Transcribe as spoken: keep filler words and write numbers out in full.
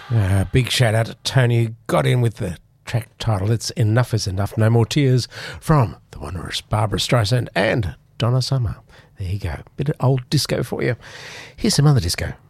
Uh, big shout out to Tony, who got in with the track title. It's Enough is Enough, No More Tears, from the wondrous Barbara Streisand and Donna Summer. There you go. Bit of old disco for you. Here's some other disco.